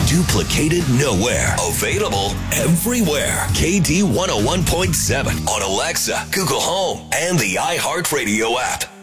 Duplicated nowhere. Available everywhere. KD 101.7 on Alexa, Google Home, and the iHeartRadio app.